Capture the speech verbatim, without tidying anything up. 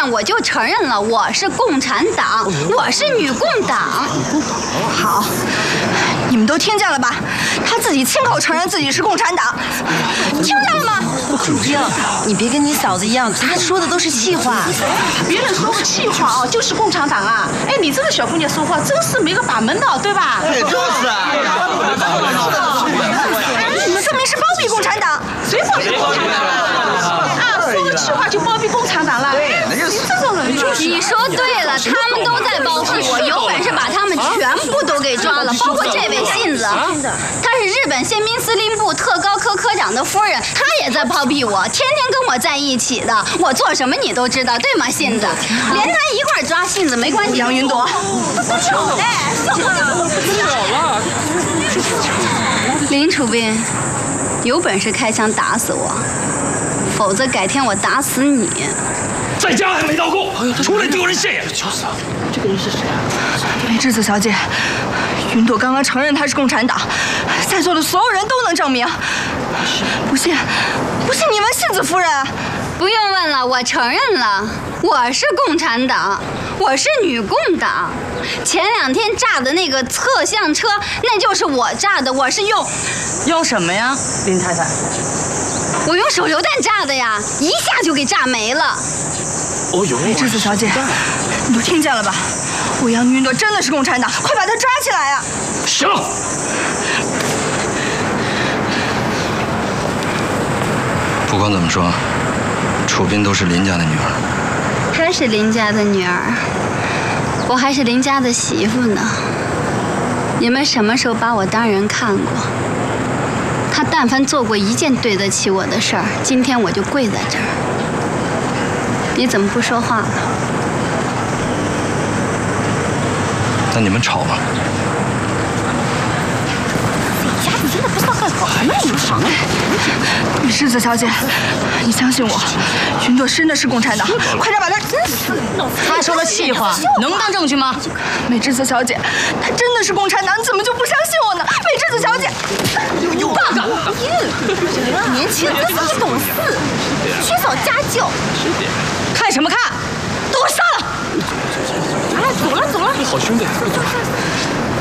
天我就承认了，我是共产党，我是女共党。 好，你们都听见了吧？他自己亲口承认自己是共产党，听见了吗？ 主兵，你别跟你嫂子一样，她说的都是气话。 别人说个气话哦，就是共产党啊！哎，你这个小姑娘说话真是没个把门的，对吧？ 对，就是啊。 你们说明是包庇共产党， 谁包庇共产党啊？啊，说个气话就包庇共产党了？ 对，那就是这种人就是。 你说对了，他们都在包庇我，有本事把他们全部都给抓了，包括这位信子，他是日本宪兵司令部特高科科长的夫人，他也在包庇我，天天跟我在一起的，我做什么你都知道，对吗，信子？连他一块儿抓信子没关系。 杨云朵， 哎，林楚斌，有本事开枪打死我，否则改天我打死你。 在家还没到够，出来丢人现眼。就是啊，这个人是谁啊？ 梅智子小姐，云朵刚刚承认她是共产党，在座的所有人都能证明。不信，不信你问信子夫人。 不用问了，我承认了，我是共产党，我是女共党。前两天炸的那个侧向车，那就是我炸的，我是用用什么呀，林太太？ 我用手榴弹炸的呀，一下就给炸没了。 哦呦， 梅智子小姐，你都听见了吧？我杨云朵真的是共产党，快把她抓起来啊！ 行。 不管怎么说，楚斌都是林家的女儿。 她是林家的女儿，我还是林家的媳妇呢。你们什么时候把我当人看过？他但凡做过一件对得起我的事儿，今天我就跪在这儿。你怎么不说话呢？ 那你们吵吧。 家里真的不知道干搞什么名堂哎！梅智子小姐，你相信我，云朵真的是共产党，快点把她真死！ 她说的气话能当证据吗？ 梅智子小姐，她真的是共产党，你怎么就不相信我呢？梅智子小姐， 报告！年轻人不懂事，缺少家教。 看什么看？都给我上了！ 哎，走了走了。 好兄弟，快走。